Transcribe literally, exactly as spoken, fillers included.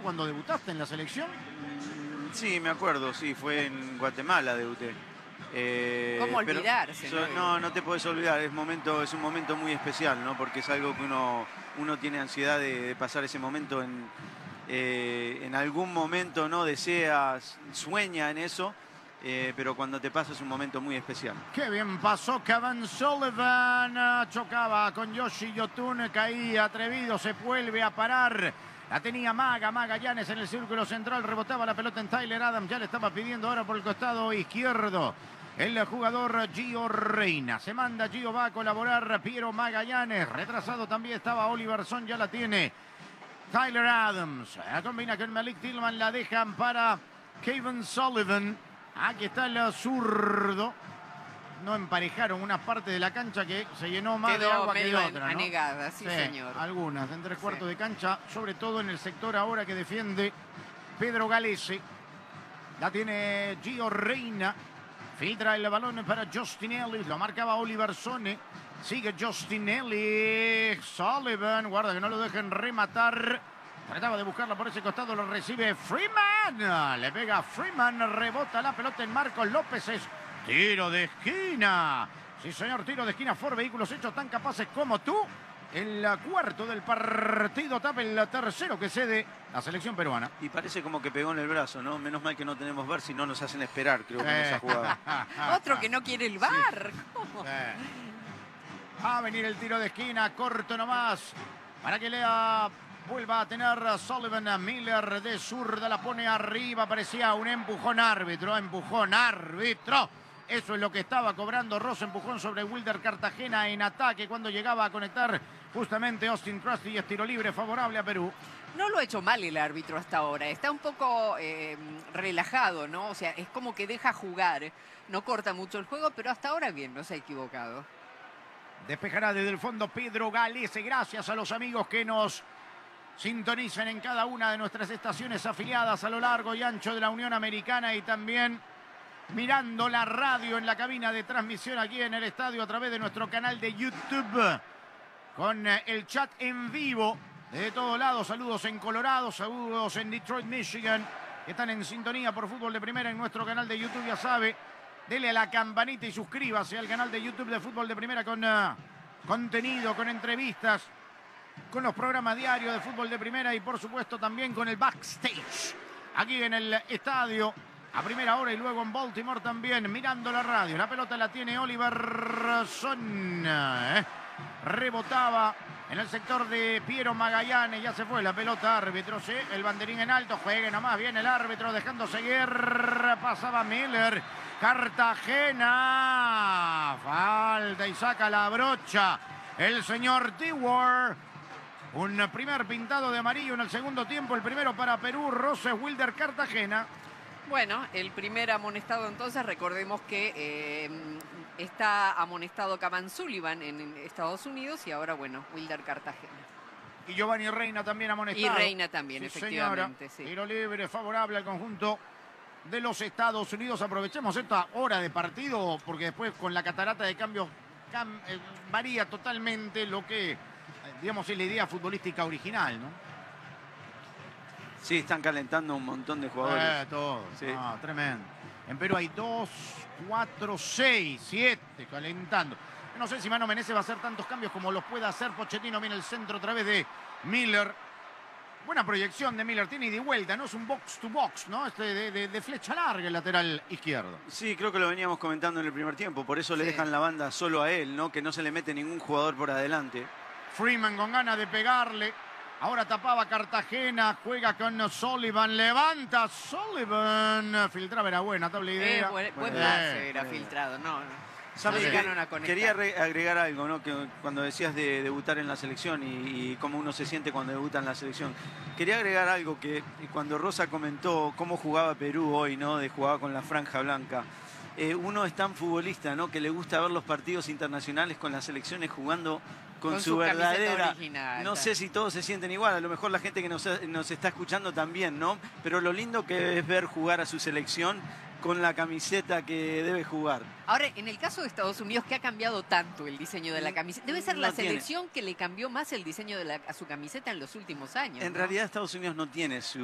cuando debutaste en la selección? Sí, me acuerdo, sí, fue en Guatemala debuté. Eh, ¿Cómo olvidarse? Pero, ¿no? no, no te puedes olvidar, es, momento, es un momento muy especial, ¿no? Porque es algo que uno, uno tiene ansiedad de, de pasar ese momento en, eh, en algún momento, ¿no? Deseas, sueña en eso, eh, pero cuando te pasa es un momento muy especial. Qué bien pasó Kevin Sullivan, chocaba con Yoshi Yotun, caía atrevido, se vuelve a parar. La tenía Maga, Magallanes en el círculo central, rebotaba la pelota en Tyler Adams, ya le estaba pidiendo ahora por el costado izquierdo el jugador Gio Reyna. Se manda Gio, va a colaborar Piero Magallanes, retrasado también estaba Oliverson, ya la tiene Tyler Adams. La combina con Malik Tillman, la dejan para Kevin Sullivan. Aquí está el zurdo. No emparejaron una parte de la cancha que se llenó más Quedó de agua que de medio otra, ¿no? anegada, sí, Sí, señor. algunas, en tres cuartos Sí. de cancha, sobre todo en el sector ahora que defiende Pedro Galese. La tiene Gio Reyna. Filtra el balón para Giustinelli. Lo marcaba Oliversone. Sigue Giustinelli. Sullivan. Guarda que no lo dejen rematar. Trataba de buscarla por ese costado. Lo recibe Freeman. Le pega Freeman. Rebota la pelota en Marcos López. Es tiro de esquina. Sí, señor, tiro de esquina. Ford Vehículos hechos tan capaces como tú. El cuarto del partido, tapa el tercero que cede la selección peruana. Y parece como que pegó en el brazo, ¿no? Menos mal que no tenemos V A R, si no nos hacen esperar, creo que en esa jugada. Otro que no quiere el V A R. ¿Cómo? Sí. Va a venir el tiro de esquina, corto nomás, para que Lea vuelva a tener a Sullivan. A Miller de zurda la pone arriba, parecía un empujón árbitro, empujón árbitro. Eso es lo que estaba cobrando Ross, empujón sobre Wilder Cartagena en ataque cuando llegaba a conectar justamente Austin Trusty, y es tiro libre favorable a Perú. No lo ha hecho mal el árbitro hasta ahora. Está un poco eh, relajado, ¿no? O sea, es como que deja jugar. No corta mucho el juego, pero hasta ahora bien, no se ha equivocado. Despejará desde el fondo Pedro Galese. Gracias a los amigos que nos sintonizan en cada una de nuestras estaciones afiliadas a lo largo y ancho de la Unión Americana, y también mirando la radio en la cabina de transmisión aquí en el estadio a través de nuestro canal de YouTube, con el chat en vivo de todos lados. Saludos en Colorado, saludos en Detroit, Michigan, que están en sintonía por Fútbol de Primera en nuestro canal de YouTube. Ya sabe, dele a la campanita y suscríbase al canal de YouTube de Fútbol de Primera con uh, contenido, con entrevistas, con los programas diarios de Fútbol de Primera y por supuesto también con el backstage aquí en el estadio a primera hora, y luego en Baltimore también mirando la radio. La pelota la tiene Oliverson. ¿eh? Rebotaba en el sector de Piero Magallanes. Ya se fue la pelota, árbitro. Sí, el banderín en alto. Juegue nomás bien el árbitro, dejando seguir. Pasaba Miller. Cartagena. Falta y saca la brocha el señor Dewar. Un primer pintado de amarillo en el segundo tiempo. El primero para Perú. Roses Wilder Cartagena. Bueno, el primer amonestado entonces, recordemos que eh, está amonestado Kevin Sullivan en Estados Unidos y ahora, bueno, Wilder Cartagena. Y Giovanni Reyna también amonestado. Y Reyna también, sí, efectivamente. Sí. Tiro libre favorable al conjunto de los Estados Unidos. Aprovechemos esta hora de partido porque después con la catarata de cambios cam eh, varía totalmente lo que, eh, digamos, es la idea futbolística original, ¿no? Sí, están calentando un montón de jugadores. Eh, todo. Sí. Ah, tremendo. En Perú hay dos, cuatro, seis, siete calentando. No sé si Mano Menezes va a hacer tantos cambios como los pueda hacer Pochettino. Viene el centro otra vez de Miller. Buena proyección de Miller. Tiene ida y vuelta, ¿no? Es un box to box, ¿no? Este de, de, de flecha larga el lateral izquierdo. Sí, creo que lo veníamos comentando en el primer tiempo. Por eso Sí. le dejan la banda solo a él, ¿no? Que no se le mete ningún jugador por adelante. Freeman con ganas de pegarle. Ahora tapaba Cartagena, juega con Sullivan, levanta Sullivan. Filtraba, era buena, doble idea. Eh, buen buen Eh, pase era eh. filtrado, no, no. ¿Sabes No qué? llegaron a conectar. Quería agregar algo, ¿no? Que cuando decías de debutar en la selección y, y cómo uno se siente cuando debuta en la selección. Quería agregar algo que cuando Rosa comentó cómo jugaba Perú hoy, ¿no? De jugaba con la franja blanca. Eh, uno es tan futbolista, ¿no? Que le gusta ver los partidos internacionales con las selecciones jugando con, Con su, su camiseta verdadera. original. No sé si todos se sienten igual, a lo mejor la gente que nos, nos está escuchando también, ¿no? Pero lo lindo que es ver jugar a su selección con la camiseta que debe jugar. Ahora, en el caso de Estados Unidos, que ha cambiado tanto el diseño de la camiseta, debe ser No la tiene. selección que le cambió más el diseño de la, a su camiseta en los últimos años. En ¿no? realidad Estados Unidos no tiene su